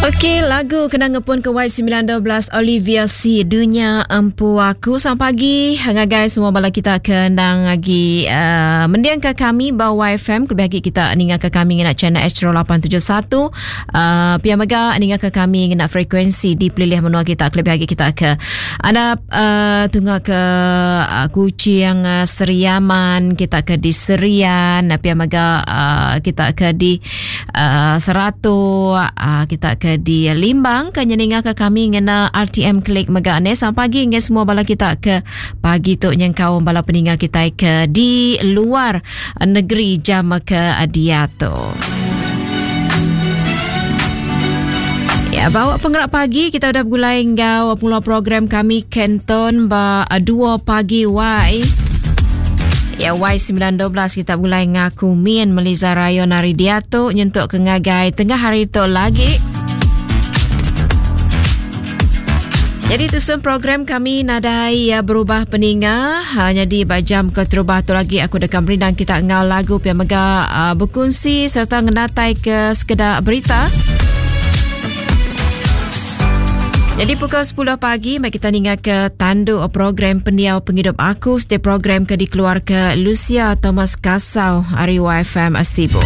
Okey, lagu kenang ngepun ke Y912 Olivia C Dunia Empu Aku. Selamat pagi guys, semua bala kita kenang lagi mendiang ke kami bawa YFM kelebih lagi kita ningat ke kami ngena channel Astro 871 pia mega ningat ke kami ngena frekuensi di pilih menua kita kelebih lagi kita ke anda tunggu ke Kuching Seriaman, kita ke di Serian pia mega kita ke di Serato, kita ke di Limbang kan nyeninga ke kami ngena RTM Klik megane sampai pagi nge semua bala kita ke pagi tu yang kaum bala peninga kita ke di luar negeri jam ke Adiato. Ya, bawa penggerak pagi kita udah mulai ngau pula program kami Kenton ba 2 pagi Ya, Y912 kita mulai ngaku min Meliza Rayon Aridiato nyentuk ke ngagai tengah hari tu lagi. Jadi tusun program kami nadai berubah peninga hanya di jam ke terubah tu lagi aku dekat berindang kita ngau lagu pia mega berkongsi serta ngenatai ke sekedar berita. Jadi pukul 10 pagi mari kita ningat ke tandu program pendiau penghidup aku setiap program ke dikeluar ke Lucia Thomas Kasau Ari YFM Asibo.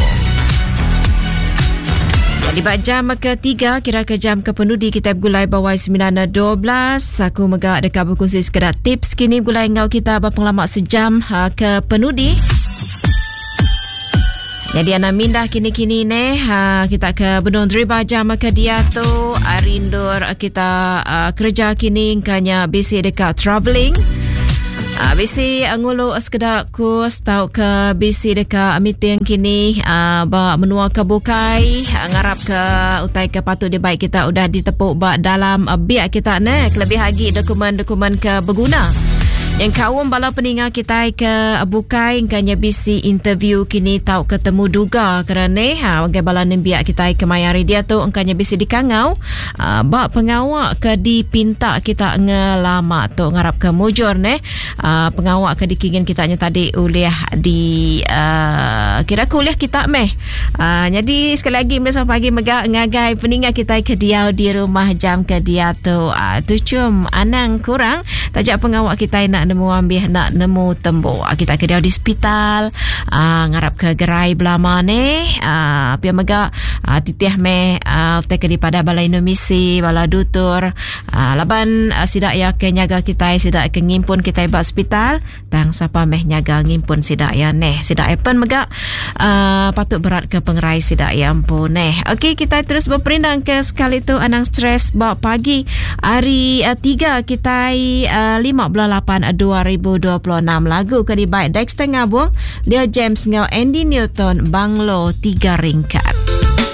Jadi jam ke-3 kira ke jam ke penudi kita gulai bawah 9:12 aku mega dekat berkongsi sekedar tips kini gulai ngau kita berpengalaman sejam ke penudi. Jadi ana mindah kini-kini kita ke Benong Driba jam ke dia tu arindur kita kerja kini kanya bisi dekat travelling. Bisi ngulu sekedar kurs tau ke bisi dekat meeting kini ba menua ke bukai ngarap ke utai ke patut dia baik kita udah ditepuk ba dalam biak kita kelebih lagi dokumen-dokumen ke berguna. Yang kaum bala peninga kita ke bukai kanya bisi interview kini tau ketemu duga kerana bagai bala nembiak kita ke mayari dia tu engkanya bisi dikangau ba pengawak ke dipinta kita ngelama tu ngarap ke mujur pengawak ke dikingin kita nya tadi uliah di kira kuliah kita jadi sekali lagi besok pagi mega ngagai peninga kita ke diau di rumah jam ke dia tu cum anang kurang tajak pengawak kita nak nemu ambil nak nemu tembo kita ke dia di hospital ngarap ke gerai belama pia mega titih teke di pada balai nomisi bala dutur laban sidak ya ke nyaga kita sidak ke ngimpun kita ba hospital tang siapa nyaga ngimpun sidak ya sidak epen mega patut berat ke pengerai sidak ya ampun okey kita terus berperindang ke sekali tu anang stres ba pagi hari 3 kita 15/8/2026 lagu ke di baik Dexter ngabung dia James ngau Andy Newton Banglo 3 ringkat.